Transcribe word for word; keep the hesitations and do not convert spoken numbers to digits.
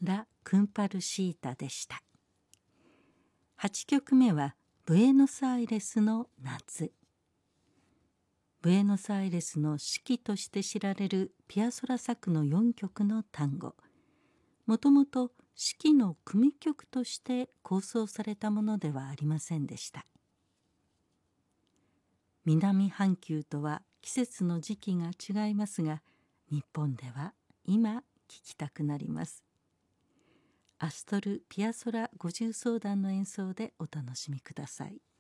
ラ・クンパルシータでした。はちきょくめはブエノスアイレスの夏。ブエノスアイレスの四季として知られるピアソラ作のよんきょくの単語、もともと四季の組曲として構想されたものではありませんでした。南半球とは季節の時期が違いますが、日本では今聴きたくなります。アストル・ピアソラ五重奏団の演奏でお楽しみください。